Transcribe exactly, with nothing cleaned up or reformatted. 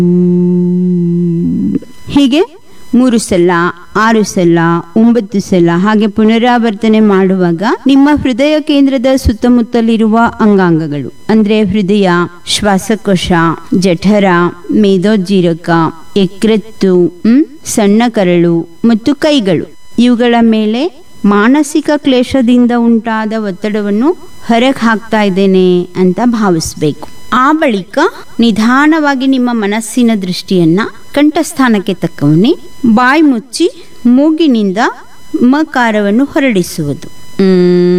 ಹೀಗೆ ಮೂರು ಸಲ, ಆರು ಸಲ, ಒಂಬತ್ತು ಸಲ ಹಾಗೆ ಪುನರಾವರ್ತನೆ ಮಾಡುವಾಗ ನಿಮ್ಮ ಹೃದಯ ಕೇಂದ್ರದ ಸುತ್ತಮುತ್ತಲಿರುವ ಅಂಗಾಂಗಗಳು ಅಂದ್ರೆ ಹೃದಯ, ಶ್ವಾಸಕೋಶ, ಜಠರ, ಮೇದೋಜ್ಜೀರಕ, ಯಕೃತ್ತು, ಹ್ಮ್ ಸಣ್ಣ ಕರಳು ಮತ್ತು ಕೈಗಳು ಇವುಗಳ ಮೇಲೆ ಮಾನಸಿಕ ಕ್ಲೇಶದಿಂದ ಉಂಟಾದ ಒತ್ತಡವನ್ನು ಹೊರಗೆ ಹಾಕ್ತಾ ಇದ್ದೇನೆ ಅಂತ ಭಾವಿಸ್ಬೇಕು. ಆ ಬಳಿಕ ನಿಧಾನವಾಗಿ ನಿಮ್ಮ ಮನಸ್ಸಿನ ದೃಷ್ಟಿಯನ್ನ ಕಂಠಸ್ಥಾನಕ್ಕೆ ತಕ್ಕವನಿ ಬಾಯಿ ಮುಚ್ಚಿ ಮೂಗಿನಿಂದ ಮಕಾರವನ್ನು ಹೊರಡಿಸುವುದು.